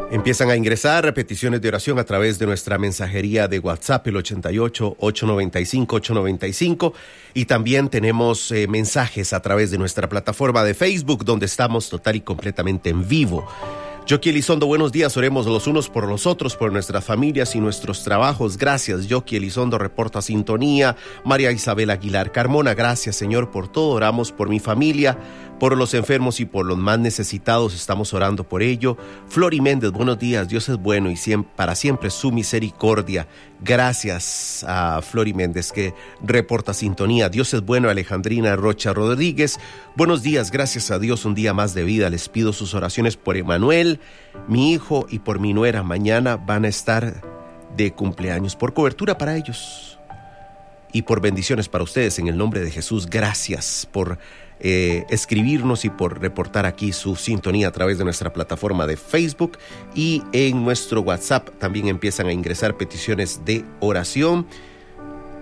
Empiezan a ingresar peticiones de oración a través de nuestra mensajería de WhatsApp, el 88-895-895. Y también tenemos mensajes a través de nuestra plataforma de Facebook, donde estamos total y completamente en vivo. Yoki Elizondo, buenos días. Oremos los unos por los otros, por nuestras familias y nuestros trabajos. Gracias. Yoki Elizondo reporta sintonía. María Isabel Aguilar Carmona, gracias, Señor, por todo. Oramos por mi familia, por los enfermos y por los más necesitados. Estamos orando por ello. Flori Méndez, buenos días. Dios es bueno y para siempre su misericordia. Gracias a Flori Méndez, que reporta sintonía. Dios es bueno. Alejandrina Rocha Rodríguez, buenos días. Gracias a Dios, un día más de vida. Les pido sus oraciones por Emanuel, mi hijo, y por mi nuera. Mañana van a estar de cumpleaños. Por cobertura para ellos y por bendiciones para ustedes en el nombre de Jesús. Gracias por escribirnos y por reportar aquí su sintonía a través de nuestra plataforma de Facebook, y en nuestro WhatsApp también empiezan a ingresar peticiones de oración.